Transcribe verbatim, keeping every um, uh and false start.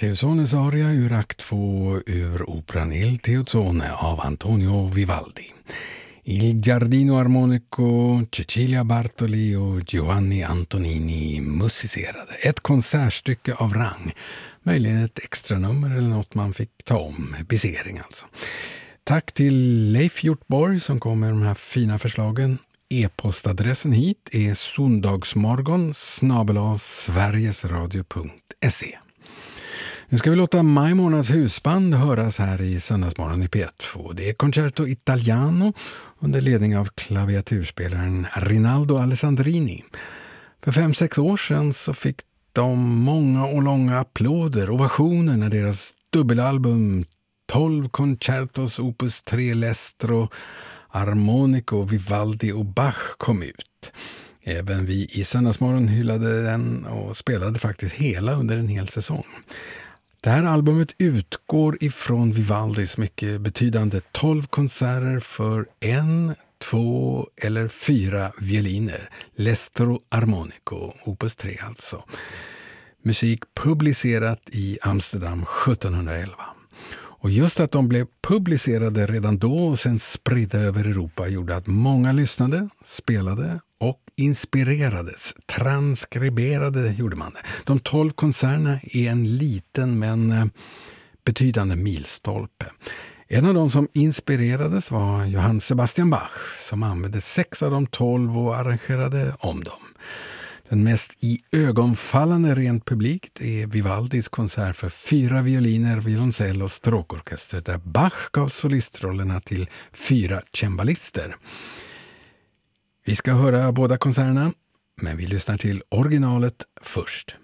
Teuzones aria ur akt två ur operan Il Teuzone av Antonio Vivaldi. Il Giardino Armonico, Cecilia Bartoli och Giovanni Antonini musicerade. Ett konsertstycke av rang. Möjligen ett extra nummer eller något man fick ta om. Bisering alltså. Tack till Leif Hjortborg som kom med de här fina förslagen. E-postadressen hit är sondagsmorgon snabel-a sverigesradio punkt se. Nu ska vi låta maj månads husband höras här i Söndagsmorgon i P ett. Det är Concerto Italiano under ledning av klaviaturspelaren Rinaldo Alessandrini. För fem, sex år sedan så fick de många och långa applåder, ovationer när deras dubbelalbum tolv Concertos Opus tre Lestro, Armonico, Vivaldi och Bach kom ut. Även vi i Söndagsmorgon hyllade den och spelade faktiskt hela under en hel säsong. Det här albumet utgår ifrån Vivaldis mycket betydande tolv konserter för en, två eller fyra violiner. Lestro Armonico, opus tre alltså. Musik publicerat i Amsterdam sjuttonhundraelva. Och just att de blev publicerade redan då och sen spridda över Europa gjorde att många lyssnade, spelade och inspirerades. Transkriberade gjorde man det. De tolv konserterna är en liten men betydande milstolpe. En av de som inspirerades var Johann Sebastian Bach som använde sex av de tolv och arrangerade om dem. Den mest iögonfallande rent publikt är Vivaldis konsert för fyra violiner, violoncell och stråkorkester där Bach gav solistrollerna till fyra cembalister. Vi ska höra båda konserterna, men vi lyssnar till originalet först.